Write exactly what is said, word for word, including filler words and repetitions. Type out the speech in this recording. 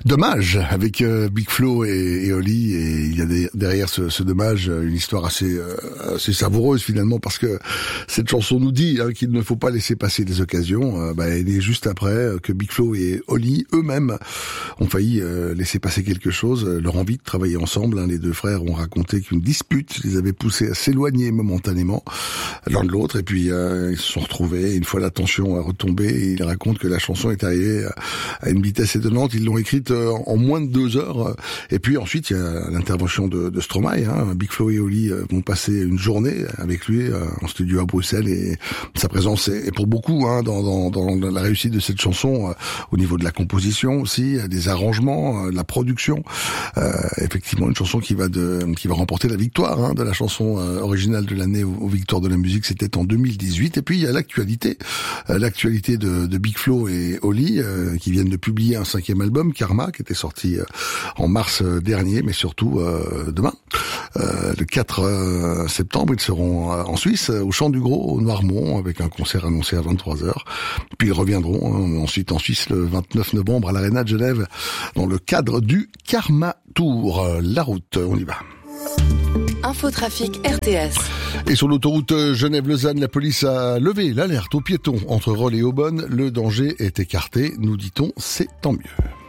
Dommage avec euh, Big Flo et, et Oli, et il y a des, derrière ce, ce dommage une histoire assez euh, assez savoureuse finalement, parce que cette chanson nous dit hein, qu'il ne faut pas laisser passer des occasions. Euh, bah, elle est juste après que Big Flo et Oli eux-mêmes ont failli euh, laisser passer quelque chose. Leur envie de travailler ensemble, hein, les deux frères ont raconté qu'une dispute les avait poussés à s'éloigner momentanément l'un de l'autre, et puis euh, ils se sont retrouvés. Une fois la tension a retombé, et ils racontent que la chanson est arrivée à une vitesse étonnante. Ils l'ont écrite en moins de deux heures. Et puis ensuite, il y a l'intervention de, de Stromae. Hein. Big Flo et Oli vont passer une journée avec lui en studio à Bruxelles, et sa présence est pour beaucoup hein, dans, dans, dans la réussite de cette chanson, au niveau de la composition aussi, des arrangements, de la production. Euh, effectivement, une chanson qui va de, qui va remporter la victoire hein, de la chanson originale de l'année aux, aux Victoires de la musique. C'était en deux mille dix-huit. Et puis il y a l'actualité, l'actualité de, de Big Flo et Oli euh, qui viennent de publier un cinquième album, Karma, qui était sorti euh, en mars dernier, mais surtout euh, demain, euh, le quatre euh, septembre, ils seront euh, en Suisse, au Chant du Gros, au Noirmont, avec un concert annoncé à vingt-trois heures. Puis ils reviendront hein, ensuite en Suisse le vingt-neuf novembre à l'Arena de Genève, dans le cadre du Karma Tour. La route, on y va. Infotrafic R T S. Et sur l'autoroute Genève-Lausanne, la police a levé l'alerte aux piétons entre Rolle et Aubonne. Le danger est écarté, nous dit-on, c'est tant mieux.